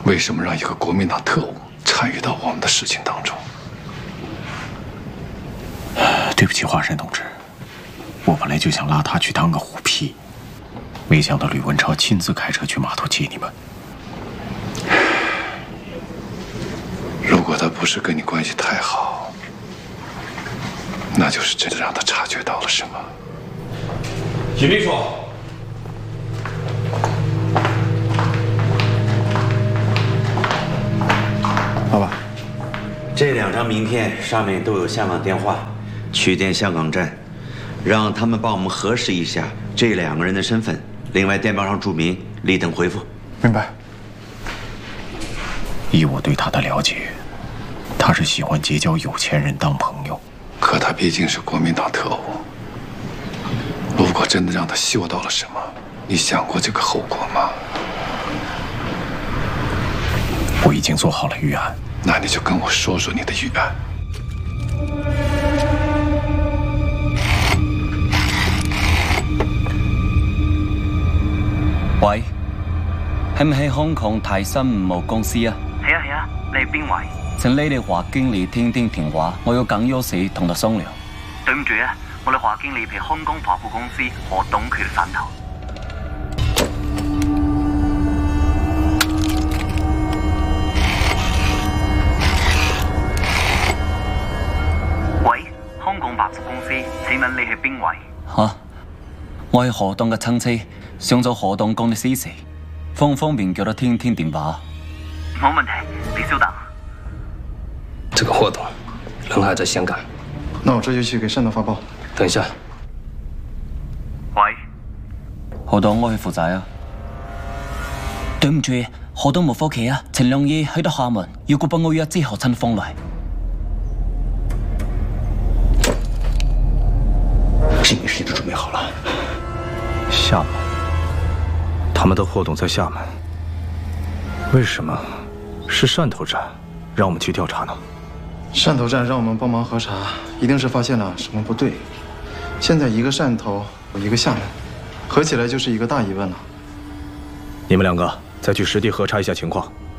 为什么让一个国民党特务参与到我们的事情当中？ 对不起，华山同志，我本来就想拉他去当个虎皮，没想到吕文超亲自开车去码头接你们。 如果他不是跟你关系太好，那就是真的让他察觉到了什么。 许秘书。 爸爸， 这2张名片上面都有香港电话，去电香港站，让他们帮我们核实一下这2个人的身份。另外，电报上注明立等回复。 明白。 以我对他的了解，他是喜欢结交有钱人当朋友。 可他毕竟是国民党特务，如果真的让他嗅到了什么，你想过这个后果吗？ 我已经做好了预案， 那你就跟我说说你的预案。 喂，係唔係香港泰森5號公司啊？係啊係啊，你係邊位？請你哋華經理聽電話，我有緊要事同他商量。對唔住啊，我哋華經理係香港華富公司何董佢嘅汕頭。 香港百貨公司，請問你係邊位？嚇，我係何董嘅親戚，想做何董講嘅私事，方唔方便叫他聽電話？冇問題，你稍等。 这个霍董人还在香港， 那我这就去给汕头发报。 等一下。 喂，何董，我係負責啊。對唔住，何董冇返屋企啊，前2夜去到廈門，要佢幫我約之後親訪來。 这件事情都准备好了。 厦门，他们的霍董在厦门，为什么是汕头站让我们去调查呢？汕头站让我们帮忙核查，一定是发现了什么不对。现在一个汕头，一个厦门，合起来就是一个大疑问了。你们2个再去实地核查一下情况，